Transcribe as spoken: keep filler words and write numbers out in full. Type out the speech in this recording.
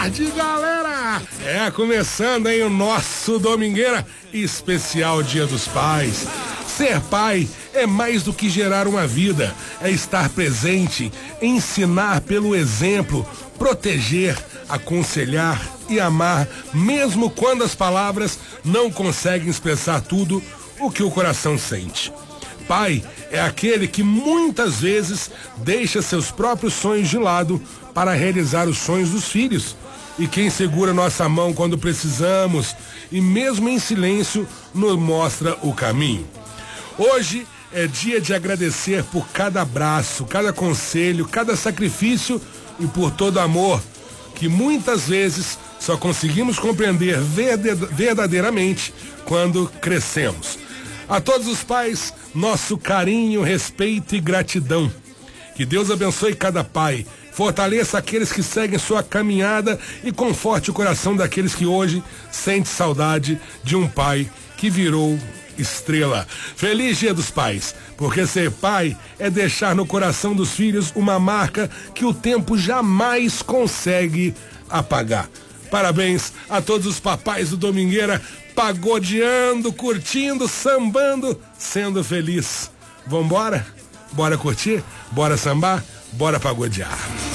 tarde, galera! É, começando aí o nosso Domingueira especial Dia dos Pais. Ser pai é mais do que gerar uma vida, é estar presente, ensinar pelo exemplo, proteger, aconselhar e amar, mesmo quando as palavras não conseguem expressar tudo o que o coração sente. Pai é aquele que muitas vezes deixa seus próprios sonhos de lado para realizar os sonhos dos filhos. E quem segura nossa mão quando precisamos e mesmo em silêncio nos mostra o caminho. Hoje é dia de agradecer por cada abraço, cada conselho, cada sacrifício e por todo amor que muitas vezes só conseguimos compreender verdadeiramente quando crescemos. A todos os pais, nosso carinho, respeito e gratidão. Que Deus abençoe cada pai, fortaleça aqueles que seguem sua caminhada e conforte o coração daqueles que hoje sentem saudade de um pai que virou estrela. Feliz Dia dos Pais, porque ser pai é deixar no coração dos filhos uma marca que o tempo jamais consegue apagar. Parabéns a todos os papais do Domingueira, pagodeando, curtindo, sambando, sendo feliz. Vambora? Bora curtir? Bora sambar? Bora pagodear.